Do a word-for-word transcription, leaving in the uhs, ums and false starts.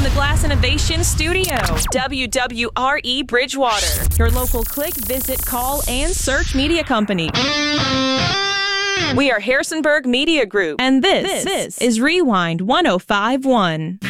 the Glass Innovation Studio, W W R E Bridgewater, your local click, visit, call, and search media company. We are Harrisonburg Media Group, and this, this, this is Rewind one oh five point one.